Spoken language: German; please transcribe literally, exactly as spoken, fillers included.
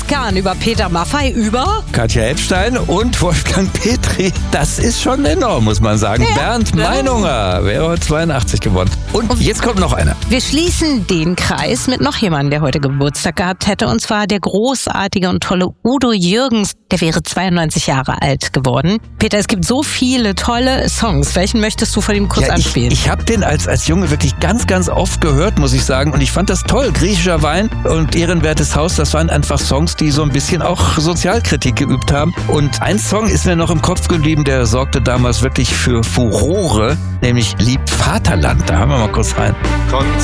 Jahren über Peter Maffay, über Katja Epstein und Wolfgang Petri. Das ist schon enorm, muss man sagen. Ja. Bernd Meinunger wäre heute zweiundachtzig geworden. Und jetzt kommt noch einer. Wir schließen den Kreis mit noch jemandem, der heute Geburtstag gehabt hätte, und zwar der großartige und tolle Udo Jürgens. Der wäre zweiundneunzig Jahre alt geworden. Peter, es gibt so viele tolle Songs. Welchen möchtest du von ihm kurz Ja, ich anspielen? ich habe den als, als Junge wirklich ganz, ganz oft gehört, muss ich sagen. Und ich fand das toll. Griechischer Wein und Ehrenwertes Haus, das waren einfach Songs, die so ein bisschen auch Sozialkritik geübt haben. Und ein Song ist mir noch im Kopf geblieben, der sorgte damals wirklich für Furore, nämlich Lieb Vaterland. Da hören wir mal kurz rein.